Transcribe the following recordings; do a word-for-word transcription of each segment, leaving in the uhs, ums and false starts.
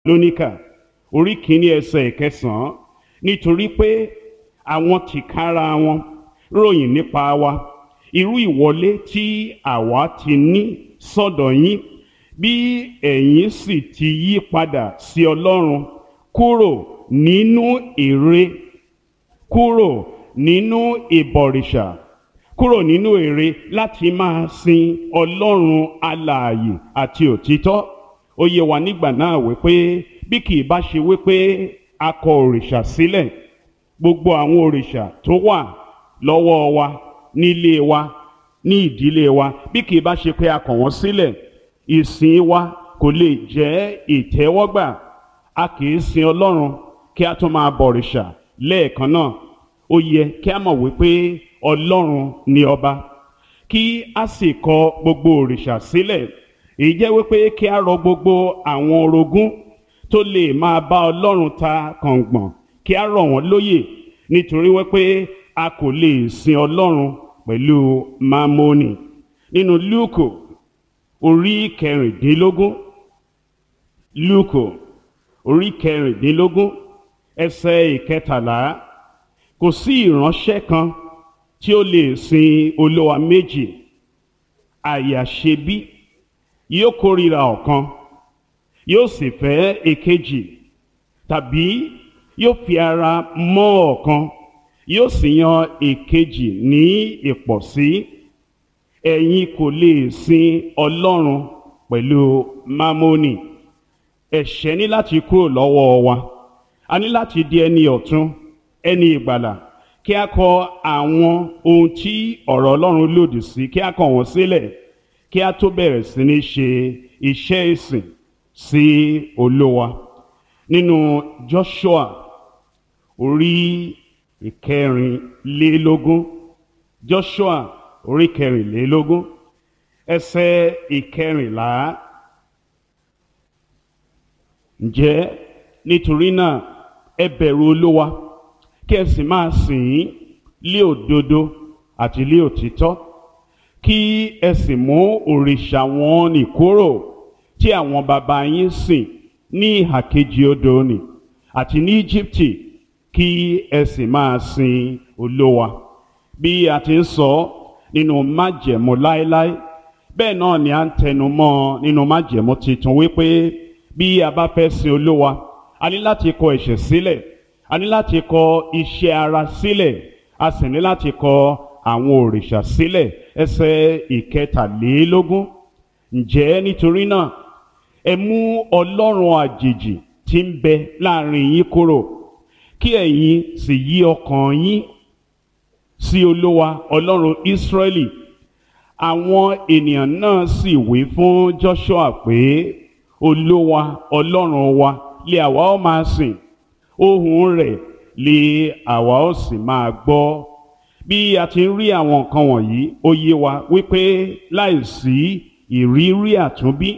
lóníkà orí kìíní ẹsẹ̀ ìkẹsàn-án, nítorí pé àwọn tìkára wọn ròyìn nípa wa irú ìwọlé tí àwa ti ní sọ́dọ̀ yín, bí ẹ̀yin sì ti yí padà sí Ọlọ́run kúrò nínú ère, kúrò nínú ìbọ̀rìṣà, kúrò nínú ère láti máa sin Ọlọ́run alààyè àti òtítọ́. Ó yé wa nígbà náà wípé bí kì í bá ṣe wípé a kọ òrìṣà sílẹ̀, gbogbo àwọn òrìṣà tó wà lọ́wọ́ wa, nílé wa, ní ìdílé wa, bí kì í bá ṣe pé a kọ̀ wọ́n sílẹ̀, ìsìn wa kò lè jẹ́ ìtẹ́wọ́gbà. A kì í sin Ọlọ́run kí a tún máa bọ̀rìṣà lẹ́ẹ̀kan náà. Ó yẹ kí a mọ̀ wípé Ọlọ́run ni ọba, kí a sì kọ gbogbo òrìṣà sílẹ̀. Èyí jẹ́ wípé kí a rọ gbogbo àwọn orogún tó lè máa bá Ọlọ́run ta kàngbọ̀n, kí a rọ̀ wọ́n lóyè, nítorí wípé a kò lè sin Ọlọ́run pẹ̀lú mámónì. Nínú Lúùkù orí kẹrìndínlógún, Lúùkù orí kẹrìndínlógún ẹsẹ̀ ìkẹtàlá, kò sí ìránṣẹ́ kan tí ó lè sin olúwa méjì, àyàṣebí yóò kórìíra ọ̀kan yóò sì fẹ́ èkejì, tàbí yóò fi ara mọ́ ọ̀kan yóò sì yan èkejì ní ìpọ̀sí. Ẹ̀yin kò lè sin Ọlọ́run pẹ̀lú mámónì. Ẹ̀ṣẹ̀ ní láti kúrò lọ́wọ́ wa. A ní láti di ẹni ọ̀tun, ẹni ìgbàlà, kí a kọ àwọn ohun tí ọ̀rọ̀ Ọlọ́run lòdì sí, kí a kọ wọ́n sílẹ̀, kí a tó bẹ̀rẹ̀ sí ní ṣe iṣẹ́ ìsìn sí Olúwa. Nínú Joshua orí ìkẹrìnlélógún, Joshua orí kẹrìnlélógún ẹsẹ̀ ìkẹrìnlá, ǹjẹ́ nítorí náà ẹ bẹ̀rù Olúwa kí ẹ sì máa sìn ín lé òdodo àti lé òtítọ́, kí ẹ sì mú òrìṣà wọn nì kúrò tí àwọn baba yín sìn ní ìhà kejì odò nì àti ní Íjíbítì, kí ẹ sì máa sin Olúwa. Bí a ti ń sọ nínú májẹ̀mú láéláé, bẹ́ẹ̀ náà ni a ń tẹnu mọ́ nínú májẹ̀mú titun wípé bí a bá fẹ́ sin Olúwa, a ní láti kọ ẹ̀ṣẹ̀ sílẹ̀, a ní láti kọ iṣẹ́ ara sílẹ̀, a sì ní láti kọ àwọn òrìṣà sílẹ̀. Ẹsẹ̀ ìkẹtàlélógún, ǹjẹ́ nítorí náà ẹ mú ọlọ́run àjèjì tí ń bẹ láàrin yín kúrò, kí ẹ̀yin sì yí ọkàn yín sí Olúwa Ọlọ́run Ísírẹ́lì. Àwọn ènìyàn náà sì wí fún Joshua pé Olúwa Ọlọ́run wa lé àwa ó máa sìn, ohùn rẹ̀ lé àwa ó sì máa gbọ́. Bí a ti ń rí àwọn nǹkan wọ̀nyí, ó yé wa wípé láìsí ìrírí àtúnbí,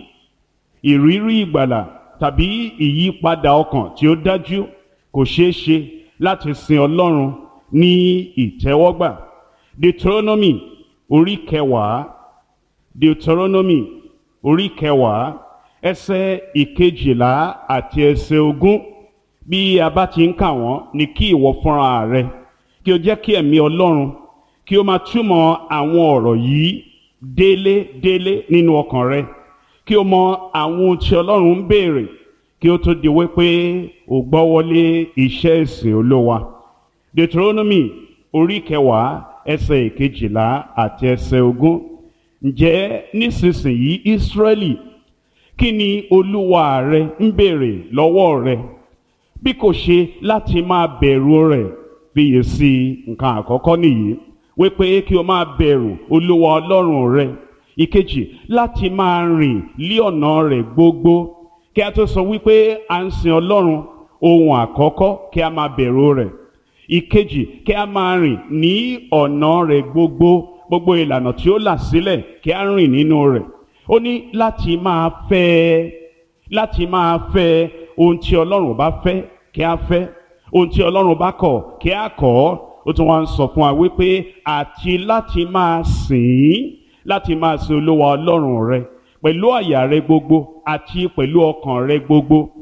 ìrírí ìgbàlà tàbí ìyípadà ọkàn tí ó dájú, kò ṣeé ṣe láti sin Ọlọ́run ní ìtẹ́wọ́gbà. Deuteronomy orí kẹwàá, Deuteronomy orí kẹwàá ẹsẹ̀ ìkejìlá àti ẹsẹ̀ ogún. Bí a bá ti ń kà wọ́n, ni kí ìwọ fúnra rẹ kí o jẹ́ kí ẹ̀mí Ọlọ́run kí o máa túmọ̀ àwọn ọ̀rọ̀ yìí délé délé nínú ọkàn rẹ, kí o mọ àwọn ohun tí Ọlọ́run ń béèrè kí ó tó di wípé o gbọ́ wọlé iṣẹ́ ìsìn Olúwa. Deuteronomy orí kẹwàá ẹsẹ̀ ìkejìlá àti ẹsẹ̀ ogún. Ǹjẹ́ nísinsìnyí Ísírẹ́lì, kí ni Olúwa rẹ ń béèrè lọ́wọ́ rẹ bí kò ṣe láti máa bẹ̀rù rẹ̀? Fiyè sí nǹkan àkọ́kọ́ nìyí, wípé kí o máa bẹ̀rù Olúwa Ọlọ́run rẹ. Ìkejì, láti máa rìn lí ọ̀nà rẹ̀ gbogbo. Kí a tó sọ wípé a ń sin Ọlọ́run, ohun àkọ́kọ́ kí a máa bẹ̀rù rẹ̀. Ìkejì, kí a máa rìn ní ọ̀nà rẹ̀ gbogbo, gbogbo ìlànà tí ó là sílẹ̀ kí a rìn nínú rẹ̀. Ó ní láti máa fẹ́, láti máa fẹ́ ohun tí Ọlọ́run bá fẹ́ kí a fẹ́, ohun tí Ọlọ́run bá kọ̀ kí a kọ̀. Ó tún wá ń sọ fún wa wípé àti láti máa sìn ín, láti máa sin Olúwa Ọlọ́run rẹ pẹ̀lú àyà rẹ gbogbo àti pẹ̀lú ọkàn rẹ gbogbo.